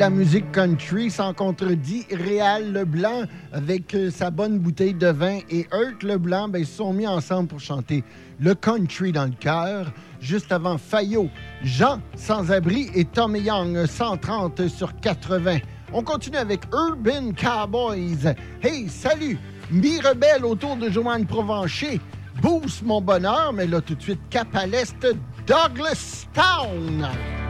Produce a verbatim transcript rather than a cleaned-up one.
la musique country, sans contredit. Réal Leblanc, avec euh, sa bonne bouteille de vin, et Hurt Leblanc, ben, ils se sont mis ensemble pour chanter le country dans le cœur. Juste avant Fayot, Jean Sans-Abri et Tommy Young, cent trente sur quatre-vingts. On continue avec Urban Cowboys. Hey, salut! Mi rebelle autour de Joanne Provencher. Boost mon bonheur, mais là, tout de suite, cap à l'est, Douglas Town.